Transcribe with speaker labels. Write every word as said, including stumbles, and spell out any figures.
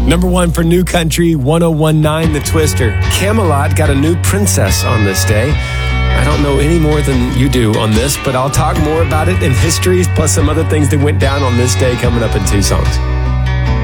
Speaker 1: Number one for New Country, one oh one point nine The Twister. Camelot got a new princess on this day. I don't know any more than you do on this, but I'll talk more about it in histories, plus some other things that went down on this day coming up in two songs.